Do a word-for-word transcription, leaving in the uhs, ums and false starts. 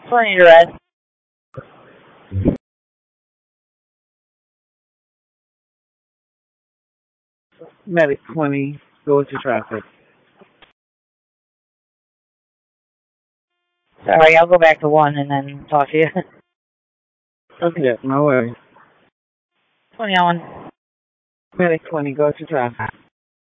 twenty to red. Medic twenty, go into traffic. Sorry, I'll go back to one and then talk to you. Okay, no worries. twenty on one. Medic twenty, go to traffic.